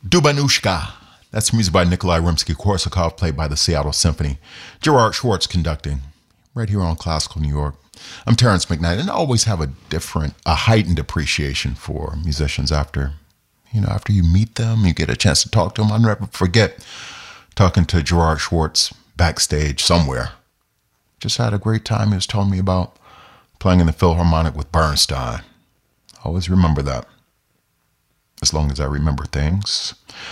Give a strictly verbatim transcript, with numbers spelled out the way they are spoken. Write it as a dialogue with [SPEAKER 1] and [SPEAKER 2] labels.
[SPEAKER 1] Dubanushka. That's music by Nikolai Rimsky-Korsakov, played by the Seattle Symphony. Gerard Schwartz conducting, right here on Classical New York. I'm Terrence McKnight, and I always have a different, a heightened appreciation for musicians after, you know, after you meet them, you get a chance to talk to them. I'll never forget talking to Gerard Schwartz backstage somewhere. Just had a great time. He was telling me about playing in the Philharmonic with Bernstein. I always remember that, as long as I remember things.